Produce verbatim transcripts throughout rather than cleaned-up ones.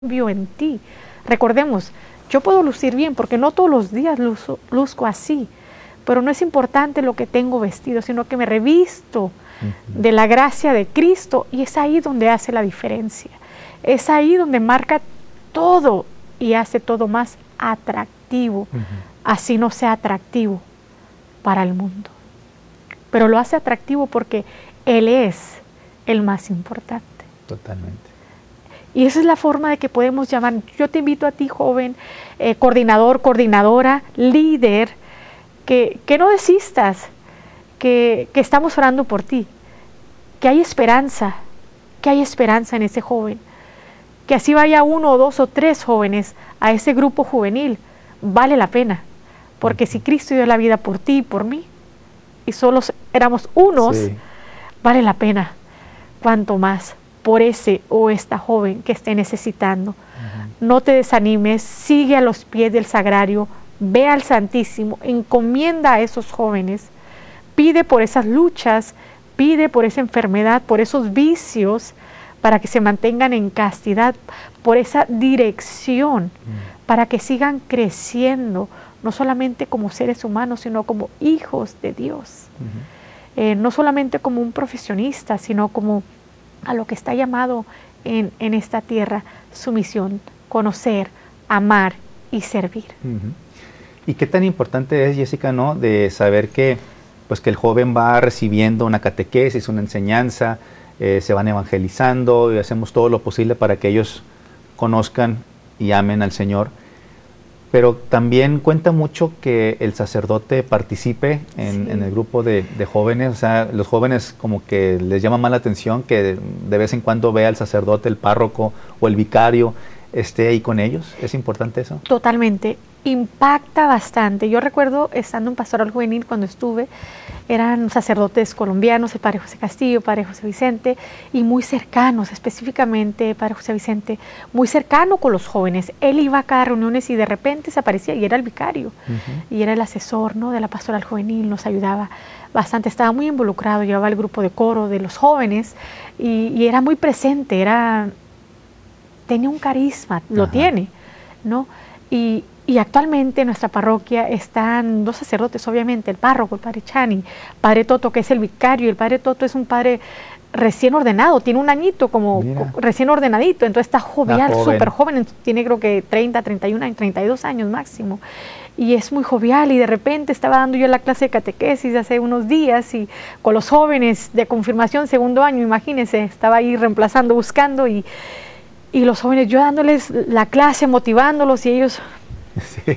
cambio en ti. Recordemos, yo puedo lucir bien porque no todos los días luzco, luzco así, pero no es importante lo que tengo vestido, sino que me revisto uh-huh. de la gracia de Cristo, y es ahí donde hace la diferencia. Es ahí donde marca todo y hace todo más atractivo, uh-huh. así no sea atractivo para el mundo. Pero lo hace atractivo porque Él es el más importante. Totalmente. Y esa es la forma de que podemos llamar. Yo te invito a ti, joven, eh, coordinador, coordinadora, líder, que, que no desistas, que, que estamos orando por ti, que hay esperanza, que hay esperanza en ese joven, que así vaya uno o dos o tres jóvenes a ese grupo juvenil, vale la pena, porque si Cristo dio la vida por ti y por mí, y solo éramos unos, sí. vale la pena, cuanto más por ese o esta joven que esté necesitando. Uh-huh. No te desanimes, sigue a los pies del sagrario, ve al Santísimo, encomienda a esos jóvenes, pide por esas luchas, pide por esa enfermedad, por esos vicios, para que se mantengan en castidad, por esa dirección, uh-huh. para que sigan creciendo, no solamente como seres humanos, sino como hijos de Dios. Uh-huh. Eh, no solamente como un profesionista, sino como a lo que está llamado en, en esta tierra, su misión, conocer, amar y servir. Uh-huh. ¿Y qué tan importante es, Jessica, no, de saber que, pues, que el joven va recibiendo una catequesis, una enseñanza, eh, se van evangelizando y hacemos todo lo posible para que ellos conozcan y amen al Señor? Pero también cuenta mucho que el sacerdote participe en, sí. en el grupo de, de jóvenes. O sea, los jóvenes como que les llama más la atención que de, de vez en cuando vea al sacerdote, el párroco o el vicario esté ahí con ellos. ¿Es importante eso? Totalmente. Impacta bastante. Yo recuerdo estando en Pastoral Juvenil cuando estuve, eran sacerdotes colombianos, el Padre José Castillo, el Padre José Vicente, y muy cercanos, específicamente Padre José Vicente, muy cercano con los jóvenes. Él iba a cada reuniones y de repente se aparecía y era el vicario, uh-huh. y era el asesor, ¿no?, de la Pastoral Juvenil, nos ayudaba bastante, estaba muy involucrado, llevaba el grupo de coro de los jóvenes y, y era muy presente, era, tenía un carisma, lo uh-huh. tiene, ¿no? Y, y actualmente en nuestra parroquia están dos sacerdotes, obviamente, el párroco, el padre Chani, padre Toto, que es el vicario, y el padre Toto es un padre recién ordenado, tiene un añito como Mira. recién ordenadito, entonces está jovial, súper joven, tiene creo que treinta, treinta y uno, treinta y dos años máximo, y es muy jovial, y de repente estaba dando yo la clase de catequesis hace unos días, y con los jóvenes de confirmación segundo año, imagínense, estaba ahí reemplazando, buscando, y Y los jóvenes, yo dándoles la clase, motivándolos, y ellos sí,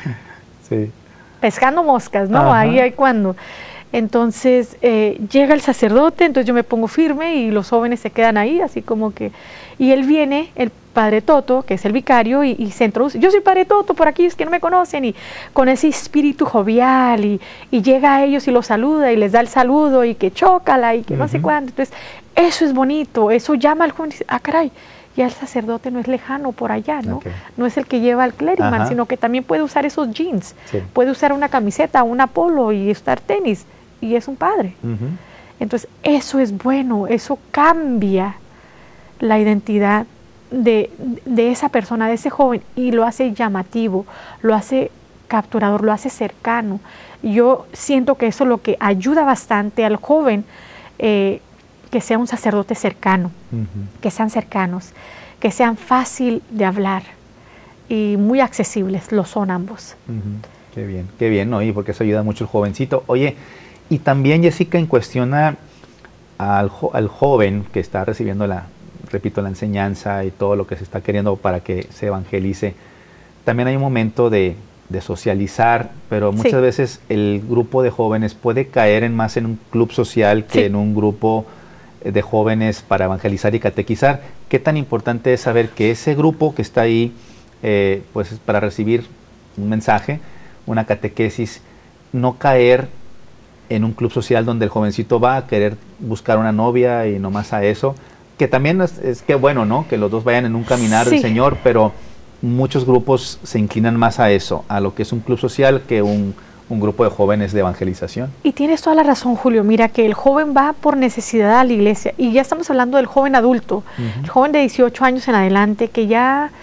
sí. pescando moscas, ¿no? Ajá. Ahí hay cuando. Entonces eh, llega el sacerdote, entonces yo me pongo firme y los jóvenes se quedan ahí, así como que... Y él viene, el padre Toto, que es el vicario, y, y se introduce. Yo soy padre Toto, por aquellos que no me conocen, y con ese espíritu jovial, y, y llega a ellos y los saluda, y les da el saludo, y que chócala, y que uh-huh. no sé cuánto. Entonces, eso es bonito, eso llama al joven y dice, ah, caray, ya el sacerdote no es lejano por allá, ¿no? Okay. No es el que lleva al clériman, Ajá. sino que también puede usar esos jeans, sí. puede usar una camiseta, una polo y estar tenis, y es un padre. Uh-huh. Entonces, eso es bueno, eso cambia la identidad de, de esa persona, de ese joven, y lo hace llamativo, lo hace capturador, lo hace cercano. Yo siento que eso es lo que ayuda bastante al joven, eh, que sea un sacerdote cercano, uh-huh. que sean cercanos, que sean fácil de hablar y muy accesibles, lo son ambos. Uh-huh. Qué bien, qué bien, ¿no? Y porque eso ayuda mucho al jovencito. Oye, y también, Jessica, en cuestión a, al, jo- al joven que está recibiendo la, repito, la enseñanza y todo lo que se está queriendo para que se evangelice, también hay un momento de, de socializar, pero muchas sí. veces el grupo de jóvenes puede caer en más en un club social que sí. en un grupo de jóvenes para evangelizar y catequizar. ¿Qué tan importante es saber que ese grupo que está ahí, eh, pues para recibir un mensaje, una catequesis, no caer en un club social donde el jovencito va a querer buscar una novia y nomás a eso? Que también es, es que bueno, ¿no? Que los dos vayan en un caminar sí. del Señor, pero muchos grupos se inclinan más a eso, a lo que es un club social, que un, un grupo de jóvenes de evangelización. Y tienes toda la razón, Julio. Mira que el joven va por necesidad a la iglesia y ya estamos hablando del joven adulto, uh-huh. el joven de dieciocho años en adelante que ya